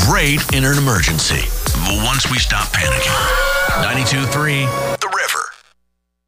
great in an emergency. Once we stop panicking. 92.3